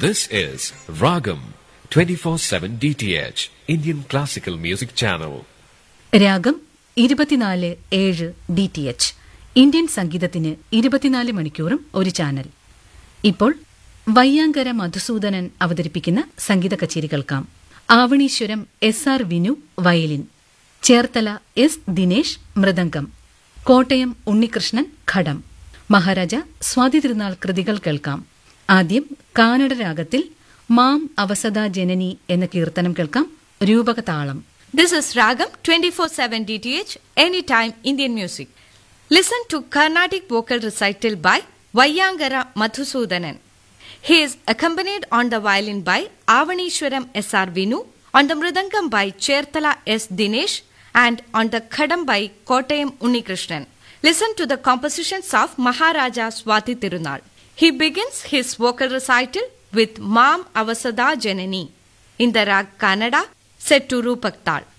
This is Ragam 24/7 DTH Indian Classical Music Channel. രാഗം 24/7 DTH Indian സംഗീതത്തിന് 24 മണിക്കൂറും ഒരു ചാനൽ. ഇപ്പോൾ വയ്യാങ്കര മധുസൂദനൻ അവതരിപ്പിക്കുന്ന സംഗീത കച്ചേരി കേൾക്കാം. Avaneeswaram SR Vinu violin, Cherthala S Dinesh mridangam, Kottayam Unnikrishnan ഘടം. മഹാരാജ സ്വാതി തിരുനാൾ കൃതികൾ കേൾക്കാം. ആദ്യം കാനഡ രാഗത്തിൽ മാം അവസദ ജനനി എന്ന കീർത്തനം കേൾക്കാം. രൂപകതാളം. This is Ragam 24/7 DTH Anytime Indian Music. Listen to Carnatic vocal recital by Vayyangara Madhusudanan. He is accompanied on the violin by Avanishwaram SR Vinu, on the mridangam by Cherthala S Dinesh, and on the khadam by Kottayam Unnikrishnan. Listen to the compositions of Maharaja Swati Tirunal. He begins his vocal recital with Mam Avasada Janani in the rag Kannada set to Rupak Tal.